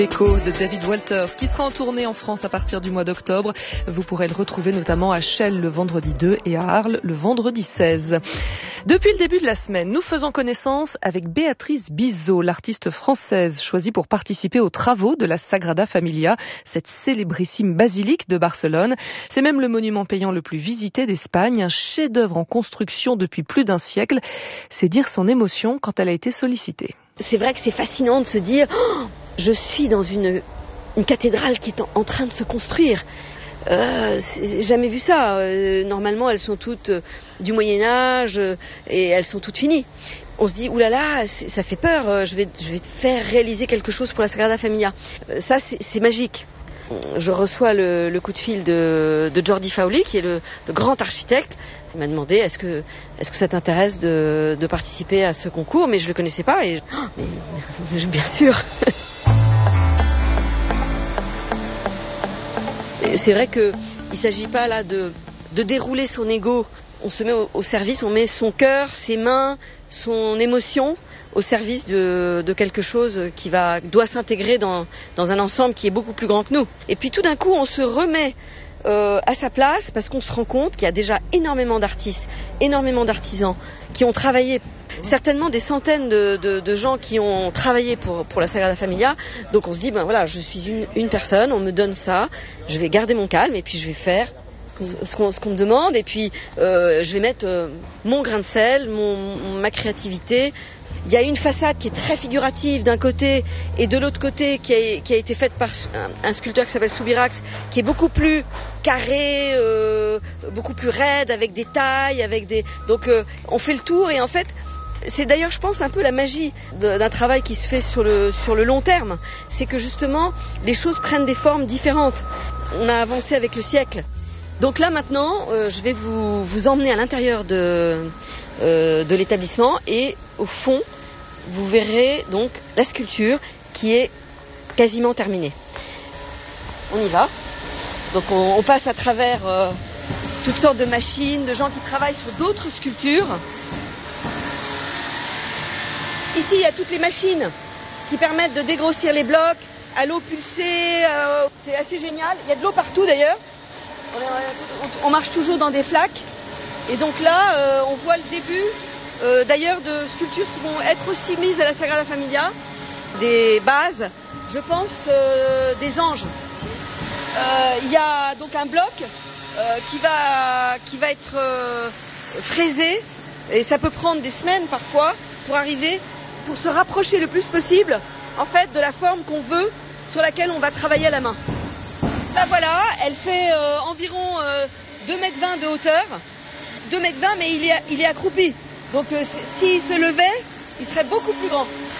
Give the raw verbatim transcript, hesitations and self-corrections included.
Écho de David Walters, qui sera en tournée en France à partir du mois d'octobre. Vous pourrez le retrouver notamment à Chelles le vendredi deux et à Arles le vendredi seize. Depuis le début de la semaine, nous faisons connaissance avec Béatrice Bizot, l'artiste française choisie pour participer aux travaux de la Sagrada Familia, cette célébrissime basilique de Barcelone. C'est même le monument payant le plus visité d'Espagne, un chef-d'œuvre en construction depuis plus d'un siècle. C'est dire son émotion quand elle a été sollicitée. C'est vrai que c'est fascinant de se dire oh, je suis dans une, une cathédrale qui est en, en train de se construire. Euh, j'ai jamais vu ça. Euh, normalement, elles sont toutes euh, du Moyen-Âge euh, et elles sont toutes finies. On se dit oulala, ça fait peur. Euh, je vais, je vais faire réaliser quelque chose pour la Sagrada Familia. Euh, ça, c'est, c'est magique. Je reçois le, le coup de fil de, de Jordi Fauli, qui est le, le grand architecte. Il m'a demandé est-ce que, est-ce que ça t'intéresse de, de participer à ce concours, mais je ne le connaissais pas. Et oh, mais, mais, bien sûr. C'est vrai qu'il ne s'agit pas là de, de dérouler son ego. On se met au, au service, on met son cœur, ses mains, son émotion au service de, de quelque chose qui va, doit s'intégrer dans, dans un ensemble qui est beaucoup plus grand que nous. Et puis tout d'un coup, on se remet euh, à sa place parce qu'on se rend compte qu'il y a déjà énormément d'artistes, énormément d'artisans qui ont travaillé, certainement des centaines de, de, de gens qui ont travaillé pour, pour la Sagrada Familia. Donc on se dit, ben voilà, je suis une, une personne, on me donne ça, je vais garder mon calme et puis je vais faire ce qu'on, ce qu'on me demande et puis euh, je vais mettre euh, mon grain de sel, mon, ma créativité. Il y a une façade qui est très figurative d'un côté et de l'autre côté qui a, qui a été faite par un, un sculpteur qui s'appelle Subirax, qui est beaucoup plus carré, euh, beaucoup plus raide, avec des tailles, avec des. Donc euh, on fait le tour et en fait c'est d'ailleurs je pense un peu la magie d'un travail qui se fait sur le, sur le long terme, c'est que justement les choses prennent des formes différentes. On a avancé avec le siècle. Donc là maintenant, euh, je vais vous, vous emmener à l'intérieur de, euh, de l'établissement et au fond, vous verrez donc la sculpture qui est quasiment terminée. On y va. Donc on, on passe à travers euh, toutes sortes de machines, de gens qui travaillent sur d'autres sculptures. Ici, il y a toutes les machines qui permettent de dégrossir les blocs à l'eau pulsée. Euh, c'est assez génial. Il y a de l'eau partout d'ailleurs. On marche toujours dans des flaques et donc là euh, on voit le début euh, d'ailleurs de sculptures qui vont être aussi mises à la Sagrada Familia, des bases, je pense euh, des anges. Il euh, y a donc un bloc euh, qui, va, qui va être euh, fraisé et ça peut prendre des semaines parfois pour arriver, pour se rapprocher le plus possible en fait de la forme qu'on veut sur laquelle on va travailler à la main. Là voilà, elle fait euh, environ euh, deux mètres vingt de hauteur, deux mètres vingt mais il est, il est accroupi. Donc euh, s'il se levait, il serait beaucoup plus grand.